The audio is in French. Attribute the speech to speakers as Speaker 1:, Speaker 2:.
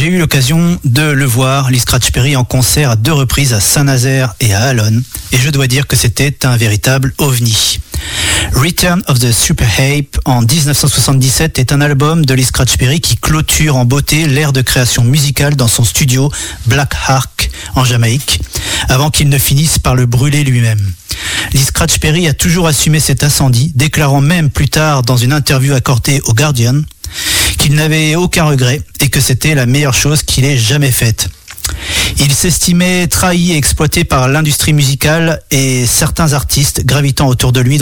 Speaker 1: J'ai eu l'occasion de le voir, Lee Scratch Perry, en concert à 2 reprises à Saint-Nazaire et à Alonne, et je dois dire que c'était un véritable ovni. Return of the Super Ape en 1977 est un album de Lee Scratch Perry qui clôture en beauté l'ère de création musicale dans son studio Black Hawk en Jamaïque, avant qu'il ne finisse par le brûler lui-même. Lee Scratch Perry a toujours assumé cet incendie, déclarant même plus tard dans une interview accordée au Guardian qu'il n'avait aucun regret et que c'était la meilleure chose qu'il ait jamais faite. Il s'estimait trahi et exploité par l'industrie musicale et certains artistes gravitant autour de lui